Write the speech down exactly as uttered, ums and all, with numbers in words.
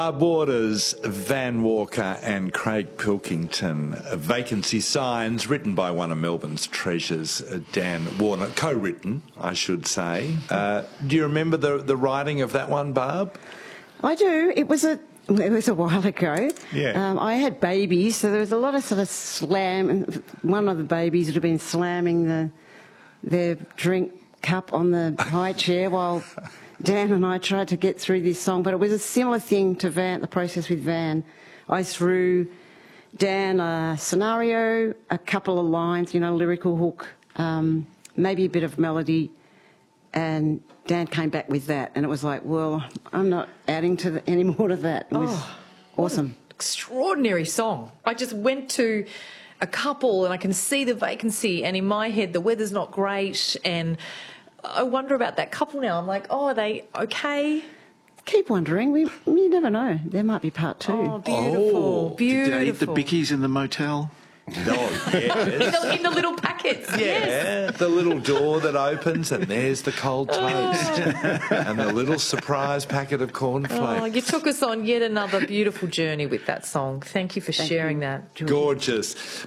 Barb Waters, Van Walker and Craig Pilkington. Vacancy Signs, written by one of Melbourne's treasures, Dan Warner. Co-written, I should say. Uh, do you remember the, the writing of that one, Barb? I do. It was a it was a while ago. Yeah. Um, I had babies, so there was a lot of sort of slam. One of the babies would have been slamming the their drink cup on the high chair while Dan and I tried to get through this song. But it was a similar thing to Van, the process with Van. I threw Dan a scenario, a couple of lines, you know, lyrical hook, um, maybe a bit of melody, and Dan came back with that, and it was like, well, I'm not adding to the, any more to that. It was oh, awesome. Extraordinary song. I just went to a couple and I can see the vacancy, and in my head the weather's not great, and I wonder about that couple now. I'm like, oh, are they okay? Keep wondering. We, you never know. There might be part two. Oh, beautiful, Oh. beautiful. Did they eat the bickies in the motel? Oh, yes. in, the, in the little packets, Yeah, yes. the little door that opens and there's the cold toast and the little surprise packet of cornflakes. Oh, you took us on yet another beautiful journey with that song. Thank you for Thank sharing you. that. Gorgeous.